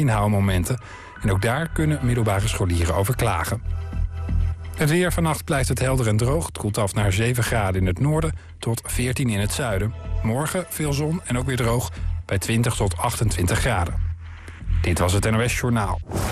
inhaalmomenten. En ook daar kunnen middelbare scholieren over klagen. Het weer: vannacht blijft het helder en droog. Het koelt af naar 7 graden in het noorden tot 14 in het zuiden. Morgen veel zon en ook weer droog bij 20 tot 28 graden. Dit was het NOS Journaal.